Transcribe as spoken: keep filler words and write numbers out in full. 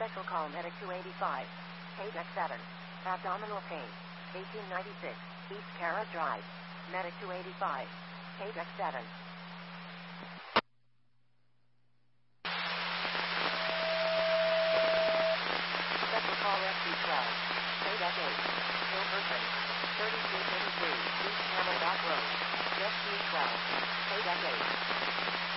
Special call medic two eighty-five. K-Deck seven. Abdominal pain. eighteen ninety-six. East Cara Drive. Medic two eighty-five. K-Deck seven. Special call rescue twelve. K-Deck eight. Hill person. thirty-three thirty-three. East Camelback Road. Rescue twelve. K-Deck eight.